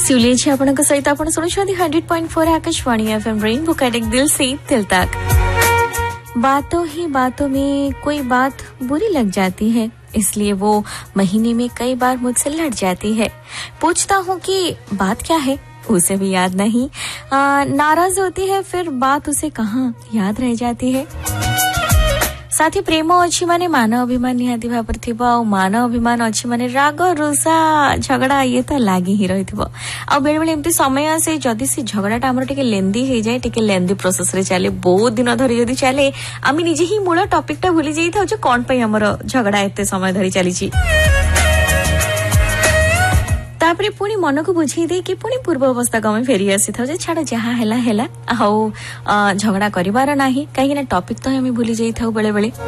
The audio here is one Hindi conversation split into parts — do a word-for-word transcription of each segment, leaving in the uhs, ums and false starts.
सिउलेछि आपनक सहित आपण सुनुछथि hundred point four Akashvani FM rainbow connect दिल से दिल तक। बातों ही बातों में कोई बात बुरी लग जाती है, इसलिए वो महीने में कई बार मुझसे लड़ जाती है। पूछता हूँ कि बात क्या है, उसे भी याद नहीं। आ, नाराज होती है, फिर बात उसे कहाँ याद रह जाती है। साथी प्रेम अच्छी माने मान अभिमान निहाती भाव थो, मान अभिमान अच्छी माने राग रुषा झगड़ा ये तो लागी ही रही थो। आ बेले बेले एमती समय आसे जदि से झगड़ाटा हमर टिके लेंदी हो जाए, टिके लेंदी प्रोसेस रे चले, बहुत दिन धरी जदि चले, आमी निजे ही मूल टॉपिकटा भूली जाई था जे कोन पई हमर झगड़ा एते समय धरी चली छी। तापरे पुणी मन को बुझी दे कि पुणी पूर्व अवस्था को फेरी आसी था, छाड़ जहाँ हैला हैला आउ झगड़ा करिवार नाही, कहीं ना टॉपिक तो हमें भूली जाई था बेले बेले।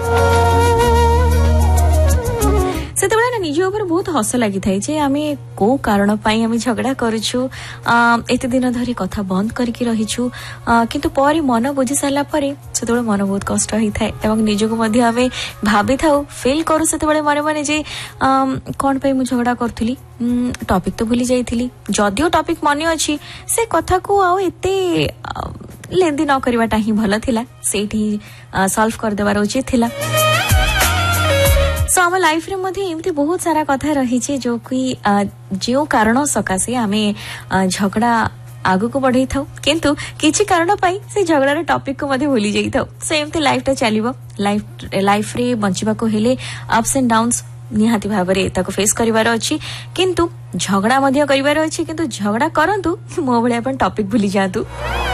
सेतेबेले ना निज ऊपर बहुत हस लगी थाए जे आमे को कारण पाई आमे झगड़ा करूछु, एते दिन धरी कथा बंद करके रहिछु, किंतु परे मन बुझी साला परे सेतेबेले मन बहुत कष्ट होई थाए एवं निजको मध्ये आमे भाबी थाउ, फील करू सेतेबेले माने माने जे कोन पई मु झगड़ा करथुली, टॉपिक तो भूली जाइथिली, जदियो टॉपिक मने अछि से कथा को आउ एते लेंदी न करवाटा ही भलो थिला, सेठी सॉल्व कर देबार उचित थिला। सो आम लाइफ रे मध्ये एमती बहुत सारा कथा रही छे जो कि जो कारण सकाशे आमे झगड़ा आगु को बढ़ई थाउ, किंतु किछि कारण पाई से झगड़ा रे टॉपिक को मध्ये भूली जाई थाउ। सो एमती लाइफ टा चलीबो, लाइफ लाइफ रे बंचिबा को हेले अप्स एंड डाउन्स निहाती भाबरे ताको फेस करिवार अछि, किंतु झगड़ा मध्ये करिवार अछि, किंतु झगड़ा करंतु मो भले अपन टॉपिक भूली जातु।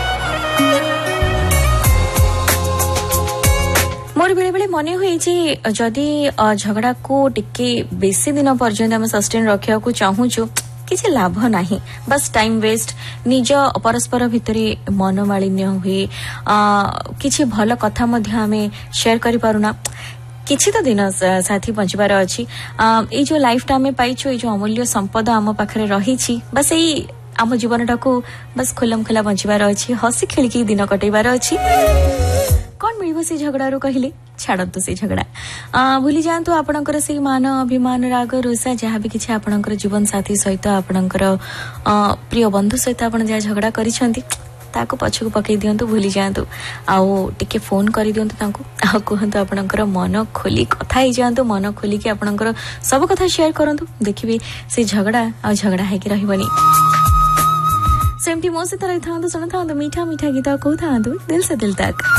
मोर बेले बेले मने हुए जे जदि झगड़ा को टिके बेसी दिन पर्यंत हम सस्टेन रखिया को चाहूछु, किछि लाभ नाही, बस टाइम वेस्ट, निज परस्पर भितरे मनोमालिन्य हुए, किछि भल कथा मध्ये हमें शेयर करि पारुना, किछि तो दिन साथी बंचबार अछि। ए जो लाइफ टा हमें पाइछु, ए जो अमूल्य संपद आम पाखरे रहिछि, बस एई आम जीवनटा को बस खुलम खुला बंचबार अछि, हसी खेलिकी दिन कटैबार अछि। कौन मिलिबो से झगड़ा रो कहिले छाड़तु से झगड़ा, भूली जातु आपणकर से मान अभिमान राग रुषा जहाँ भी किछि आपणकर जीवन साथी सहित आपणकर प्रिय बंधु सहित आपण जहाँ झगड़ा करिसंती ताको पछकु पकई दियंतु, भूली जातु, आउ टिके फोन करि दियंतु तांको, आ कहंतु आपणकर मन खोली कथा ही जातु, मन खोली कि आपणकर सब कथा शेयर करंतु, देखिबे से झगड़ा आ झगड़ा है कि रहिबनी। सेमती मो से तरह थांतु, सुनथांतु मीठा मीठा गीत कहथांतु दिल से दिल तक।